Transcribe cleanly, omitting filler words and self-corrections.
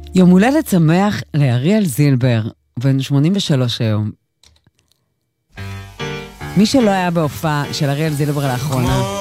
יום הולדת שמח לאריאל זילבר, בן 83 היום. מי שלא היה בהופעה של אריאל זילבר לאחרונה,